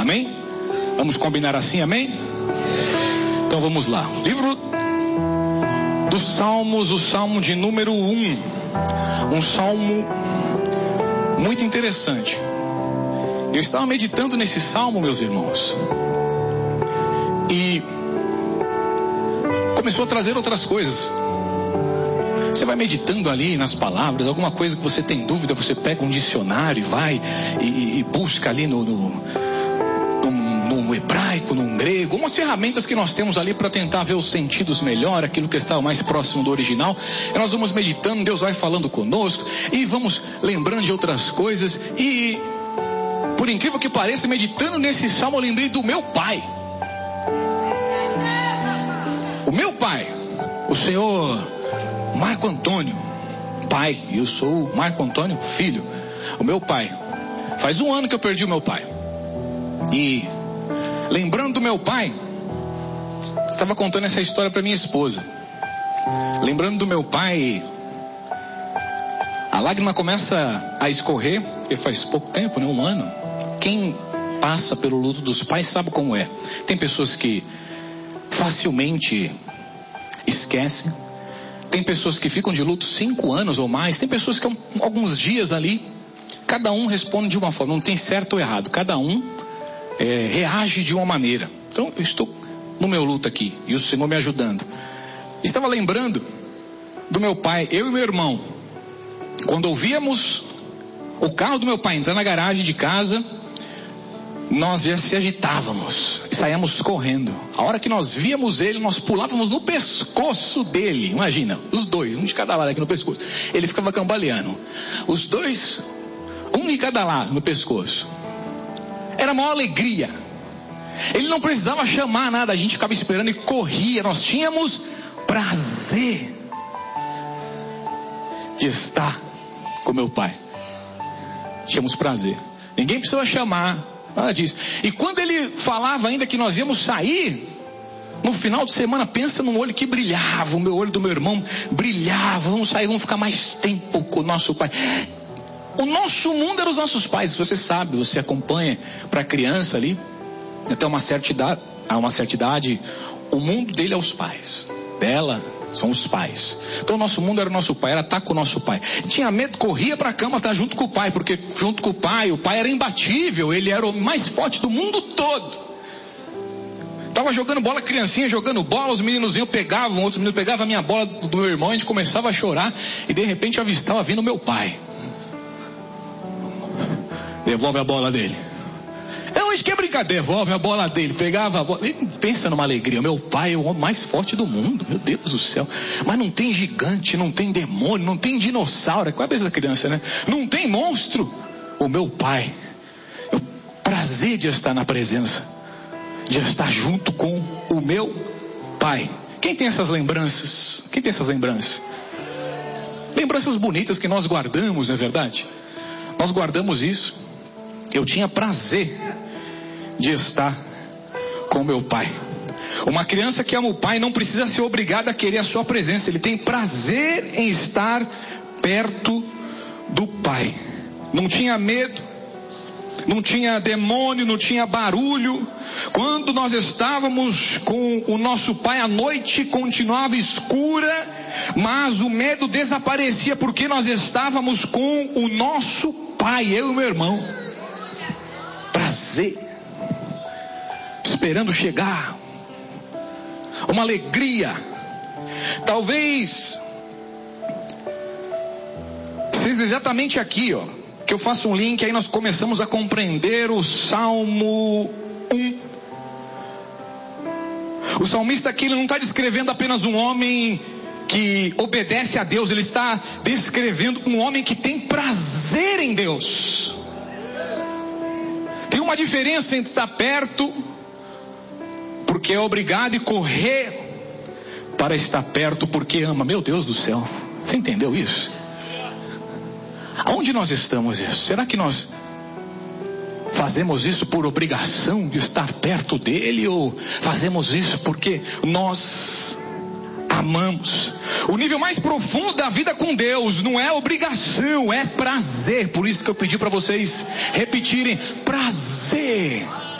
Amém? Vamos combinar assim, amém? Então vamos lá. Livro dos Salmos, o Salmo de número 1. Um salmo muito interessante. Eu estava meditando nesse salmo, meus irmãos, e começou a trazer outras coisas. Você vai meditando ali nas palavras, alguma coisa que você tem dúvida, você pega um dicionário e vai e busca ali no hebraico, no grego, umas ferramentas que nós temos ali para tentar ver os sentidos melhor, aquilo que está mais próximo do original. E nós vamos meditando, Deus vai falando conosco e vamos lembrando de outras coisas. E por incrível que pareça, meditando nesse salmo, eu lembrei do meu pai. O meu pai, o senhor Marco Antônio, pai, e eu sou o Marco Antônio, filho. O meu pai, faz 1 ano que eu perdi o meu pai. E lembrando do meu pai, estava contando essa história para minha esposa. Lembrando do meu pai, a lágrima começa a escorrer, porque faz pouco tempo, né? 1 ano. Quem passa pelo luto dos pais sabe como é. Tem pessoas que facilmente esquecem. Tem pessoas que ficam de luto 5 anos ou mais. Tem pessoas que alguns dias ali, cada um responde de uma forma. Não tem certo ou errado. Cada um reage de uma maneira. Então eu estou no meu luto aqui e o Senhor me ajudando. Estava lembrando do meu pai, eu e meu irmão. Quando ouvíamos o carro do meu pai entrar na garagem de casa, nós já se agitávamos e saíamos correndo. A hora que nós víamos ele, nós pulávamos no pescoço dele. Imagina, os dois, um de cada lado aqui no pescoço. Ele ficava cambaleando. Os dois, um de cada lado no pescoço. Era a maior alegria. Ele não precisava chamar nada, a gente ficava esperando e corria. Nós tínhamos prazer de estar com meu pai. Tínhamos prazer. Ninguém precisava chamar. Nada disso. E quando ele falava ainda que nós íamos sair no final de semana, pensa num olho que brilhava. O meu olho do meu irmão brilhava. Vamos sair, vamos ficar mais tempo com o nosso pai. O nosso mundo era os nossos pais. Você sabe, você acompanha para a criança ali, até uma certa idade, o mundo dele é os pais, dela são os pais. Então o nosso mundo era o nosso pai, era estar com o nosso pai. Tinha medo, corria para a cama, estar junto com o pai, porque junto com o pai era imbatível, ele era o mais forte do mundo todo. Tava jogando bola, criancinha jogando bola, os meninos pegavam, outros meninos pegavam a minha bola do meu irmão, a gente começava a chorar e de repente eu avistava vindo meu pai. Devolve a bola dele. Não, isso que é brincadeira, devolve a bola dele, pegava a bola. Pensa numa alegria, meu pai é o homem mais forte do mundo, meu Deus do céu. Mas não tem gigante, não tem demônio, não tem dinossauro, é qual a cabeça da criança, né? Não tem monstro. O meu pai, é o prazer de estar na presença, de estar junto com o meu pai. Quem tem essas lembranças? Quem tem essas lembranças? Lembranças bonitas que nós guardamos, não é verdade? Nós guardamos isso. Eu tinha prazer de estar com meu pai. Uma criança que ama o pai não precisa ser obrigada a querer a sua presença. Ele tem prazer em estar perto do pai. Não tinha medo, não tinha demônio, não tinha barulho. Quando nós estávamos com o nosso pai, a noite continuava escura, mas o medo desaparecia porque nós estávamos com o nosso pai, eu e meu irmão. Prazer, esperando chegar, uma alegria. Talvez seja exatamente aqui, que eu faço um link, aí nós começamos a compreender o Salmo 1. O salmista aqui, ele não está descrevendo apenas um homem que obedece a Deus, ele está descrevendo um homem que tem prazer em Deus. Tem uma diferença entre estar perto, porque é obrigado, e correr para estar perto porque ama. Meu Deus do céu, você entendeu isso? Aonde nós estamos isso? Será que nós fazemos isso por obrigação de estar perto dele, ou fazemos isso porque nós amamos? O nível mais profundo da vida com Deus não é obrigação, é prazer. Por isso que eu pedi para vocês repetirem: prazer.